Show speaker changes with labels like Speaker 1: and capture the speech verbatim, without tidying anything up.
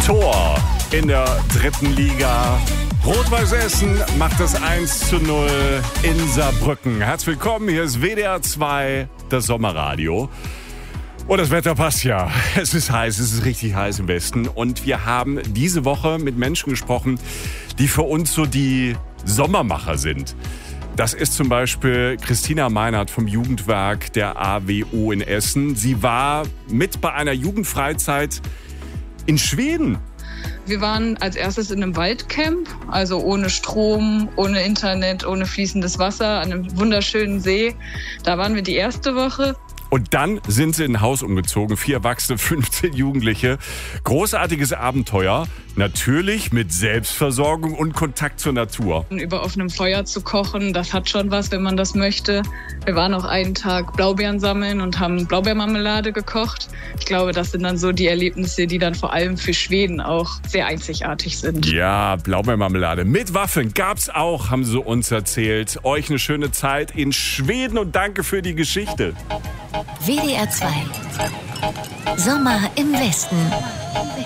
Speaker 1: Tor in der dritten Liga. Rot-Weiß Essen macht das eins zu null in Saarbrücken. Herzlich willkommen, hier ist W D R zwei, das Sommerradio. Und das Wetter passt ja. Es ist heiß, es ist richtig heiß im Westen. Und wir haben diese Woche mit Menschen gesprochen, die für uns so die Sommermacher sind. Das ist zum Beispiel Christina Meinert vom Jugendwerk der A W O in Essen. Sie war mit bei einer Jugendfreizeit in Schweden.
Speaker 2: Wir waren als erstes in einem Waldcamp, also ohne Strom, ohne Internet, ohne fließendes Wasser, an einem wunderschönen See. Da waren wir die erste Woche.
Speaker 1: Und dann sind sie in ein Haus umgezogen, vier Erwachsene, fünfzehn Jugendliche. Großartiges Abenteuer, natürlich mit Selbstversorgung und Kontakt zur Natur.
Speaker 2: Über offenem Feuer zu kochen, das hat schon was, wenn man das möchte. Wir waren auch einen Tag Blaubeeren sammeln und haben Blaubeermarmelade gekocht. Ich glaube, das sind dann so die Erlebnisse, die dann vor allem für Schweden auch sehr einzigartig sind.
Speaker 1: Ja, Blaubeermarmelade mit Waffeln gab's auch, haben sie uns erzählt. Euch eine schöne Zeit in Schweden und danke für die Geschichte.
Speaker 3: W D R zwei Sommer im Westen.